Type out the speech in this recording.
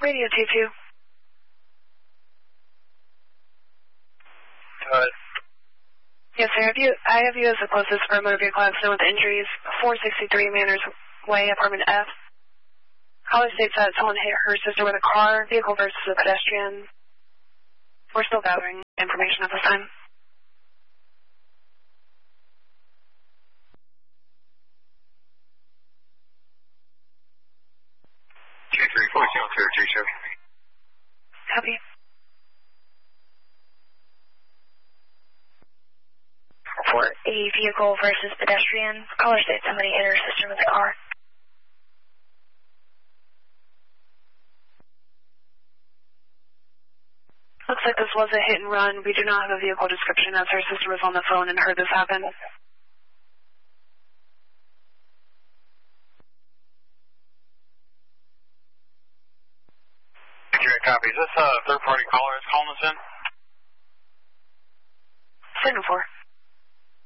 Radio 22. Yes, sir. I have you as the closest for a motor vehicle accident with injuries. 463 Manners Way, apartment F. Caller states that someone hit her sister with a car, vehicle versus a pedestrian. We're still gathering information at this time. Copy. For a vehicle versus pedestrian, caller states somebody hit her sister with a car. Looks like this was a hit and run. We do not have a vehicle description as her sister was on the phone and heard this happen. Copy. Is this a third-party caller that's calling us in? Signal 4.